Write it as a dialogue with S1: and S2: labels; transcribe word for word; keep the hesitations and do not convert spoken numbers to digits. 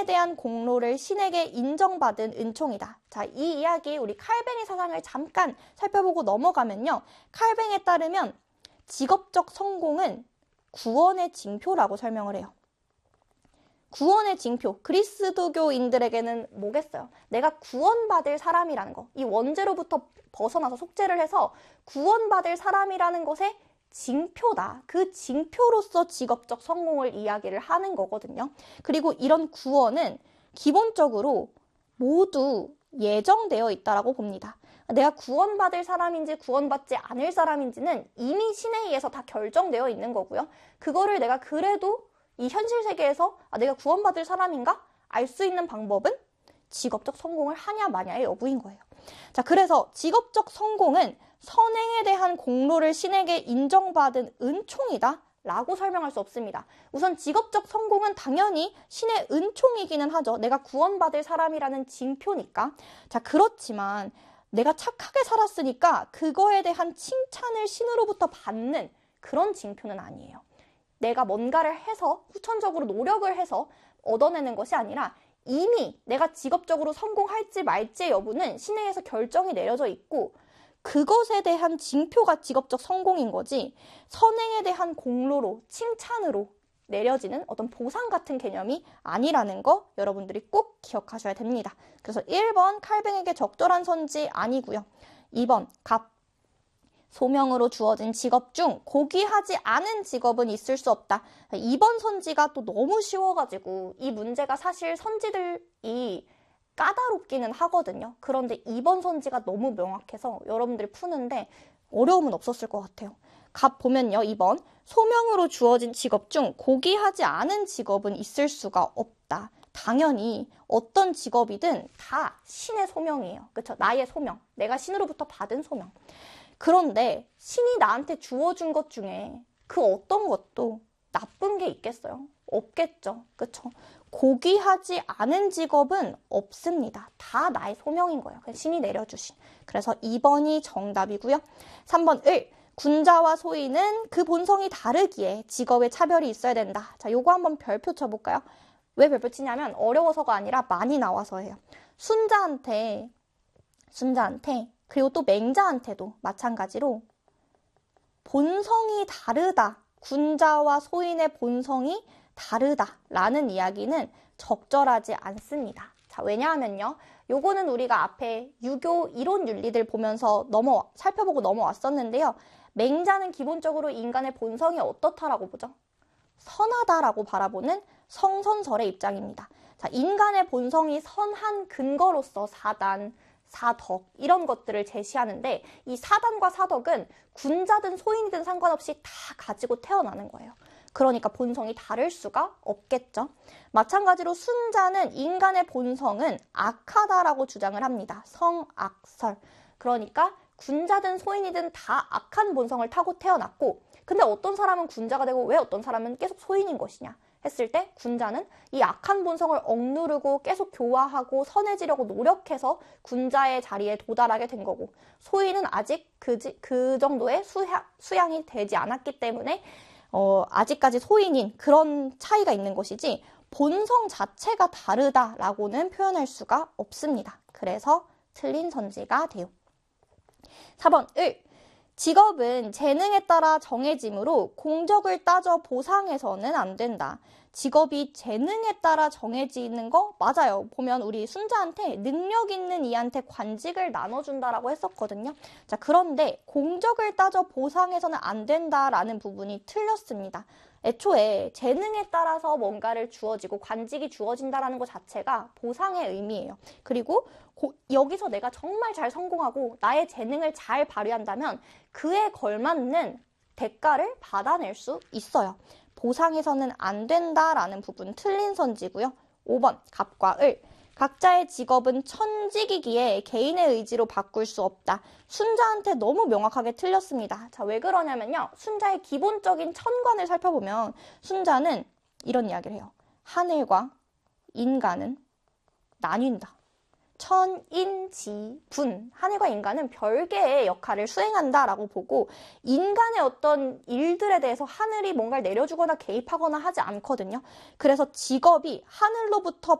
S1: 선행에 대한 공로를 신에게 인정받은 은총이다. 자, 이 이야기 우리 칼뱅의 사상을 잠깐 살펴보고 넘어가면요. 칼뱅에 따르면 직업적 성공은 구원의 징표라고 설명을 해요. 구원의 징표, 그리스도교인들에게는 뭐겠어요? 내가 구원받을 사람이라는 거, 이 원죄로부터 벗어나서 속죄를 해서 구원받을 사람이라는 것의 징표다. 그 징표로서 직업적 성공을 이야기를 하는 거거든요. 그리고 이런 구원은 기본적으로 모두 예정되어 있다라고 봅니다. 내가 구원받을 사람인지 구원받지 않을 사람인지는 이미 신에 의해서 다 결정되어 있는 거고요. 그거를 내가 그래도 이 현실 세계에서 아, 내가 구원받을 사람인가? 알 수 있는 방법은 직업적 성공을 하냐 마냐의 여부인 거예요. 자, 그래서 직업적 성공은 선행에 대한 공로를 신에게 인정받은 은총이다 라고 설명할 수 없습니다. 우선 직업적 성공은 당연히 신의 은총이기는 하죠. 내가 구원받을 사람이라는 징표니까. 자, 그렇지만 내가 착하게 살았으니까 그거에 대한 칭찬을 신으로부터 받는 그런 징표는 아니에요. 내가 뭔가를 해서 후천적으로 노력을 해서 얻어내는 것이 아니라 이미 내가 직업적으로 성공할지 말지의 여부는 신에 의해서 결정이 내려져 있고 그것에 대한 징표가 직업적 성공인 거지 선행에 대한 공로로 칭찬으로 내려지는 어떤 보상 같은 개념이 아니라는 거 여러분들이 꼭 기억하셔야 됩니다. 그래서 일 번 칼뱅에게 적절한 선지 아니고요. 이 번 갑 소명으로 주어진 직업 중 고귀하지 않은 직업은 있을 수 없다. 이 번 선지가 또 너무 쉬워가지고 이 문제가 사실 선지들이 까다롭기는 하거든요. 그런데 이 번 선지가 너무 명확해서 여러분들이 푸는데 어려움은 없었을 것 같아요. 갑 보면요. 이 번 소명으로 주어진 직업 중 고귀하지 않은 직업은 있을 수가 없다. 당연히 어떤 직업이든 다 신의 소명이에요. 그렇죠? 나의 소명. 내가 신으로부터 받은 소명. 그런데 신이 나한테 주어준 것 중에 그 어떤 것도 나쁜 게 있겠어요? 없겠죠. 그렇죠? 고귀하지 않은 직업은 없습니다. 다 나의 소명인 거예요. 신이 내려주신. 그래서 이 번이 정답이고요. 삼 번 을. 군자와 소인은 그 본성이 다르기에 직업의 차별이 있어야 된다. 자, 요거 한번 별표 쳐볼까요? 왜 별표 치냐면 어려워서가 아니라 많이 나와서 해요. 순자한테 순자한테 그리고 또 맹자한테도 마찬가지로 본성이 다르다. 군자와 소인의 본성이 다르다라는 이야기는 적절하지 않습니다. 자, 왜냐하면요. 요거는 우리가 앞에 유교 이론 윤리들 보면서 넘어 살펴보고 넘어왔었는데요. 맹자는 기본적으로 인간의 본성이 어떻다라고 보죠? 선하다라고 바라보는 성선설의 입장입니다. 자, 인간의 본성이 선한 근거로서 사단, 사덕 이런 것들을 제시하는데 이 사단과 사덕은 군자든 소인이든 상관없이 다 가지고 태어나는 거예요. 그러니까 본성이 다를 수가 없겠죠. 마찬가지로 순자는 인간의 본성은 악하다라고 주장을 합니다. 성악설. 그러니까 군자든 소인이든 다 악한 본성을 타고 태어났고 근데 어떤 사람은 군자가 되고 왜 어떤 사람은 계속 소인인 것이냐 했을 때 군자는 이 악한 본성을 억누르고 계속 교화하고 선해지려고 노력해서 군자의 자리에 도달하게 된 거고 소인은 아직 그, 그 정도의 수향, 수양이 되지 않았기 때문에 어, 아직까지 소인인 그런 차이가 있는 것이지 본성 자체가 다르다라고는 표현할 수가 없습니다. 그래서 틀린 선지가 돼요. 사 번 을. 직업은 재능에 따라 정해지므로 공적을 따져 보상해서는 안 된다. 직업이 재능에 따라 정해지는 거 맞아요. 보면 우리 순자한테 능력 있는 이한테 관직을 나눠준다라고 했었거든요. 자, 그런데 공적을 따져 보상해서는 안 된다라는 부분이 틀렸습니다. 애초에 재능에 따라서 뭔가를 주어지고 관직이 주어진다라는 것 자체가 보상의 의미예요. 그리고 고, 여기서 내가 정말 잘 성공하고 나의 재능을 잘 발휘한다면 그에 걸맞는 대가를 받아낼 수 있어요. 보상해서는 안 된다라는 부분 틀린 선지고요. 오 번 갑과 을. 각자의 직업은 천직이기에 개인의 의지로 바꿀 수 없다. 순자한테 너무 명확하게 틀렸습니다. 자, 왜 그러냐면요. 순자의 기본적인 천관을 살펴보면 순자는 이런 이야기를 해요. 하늘과 인간은 나뉜다. 천인지분. 하늘과 인간은 별개의 역할을 수행한다라고 보고 인간의 어떤 일들에 대해서 하늘이 뭔가를 내려주거나 개입하거나 하지 않거든요. 그래서 직업이 하늘로부터